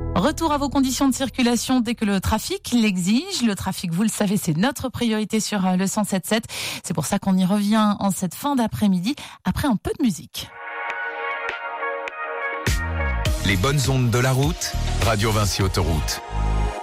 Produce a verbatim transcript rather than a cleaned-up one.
Retour à vos conditions de circulation dès que le trafic l'exige. Le trafic, vous le savez, c'est notre priorité sur le cent sept sept. C'est pour ça qu'on y revient en cette fin d'après-midi, après un peu de musique. Les bonnes ondes de la route, Radio Vinci Autoroute.